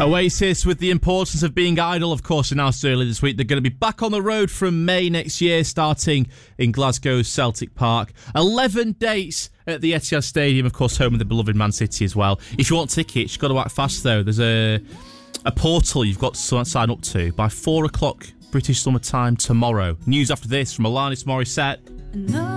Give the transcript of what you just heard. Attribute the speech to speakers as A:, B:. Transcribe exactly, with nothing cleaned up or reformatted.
A: Oasis, with the importance of being idle, of course, announced earlier this week. They're going to be back on the road from May next year, starting in Glasgow's Celtic Park. eleven dates at the Etihad Stadium, of course, home of the beloved Man City as well. If you want tickets, you've got to act fast, though. There's a, a portal you've got to sign up to by four o'clock British Summer Time tomorrow. News after this from Alanis Morissette.
B: No.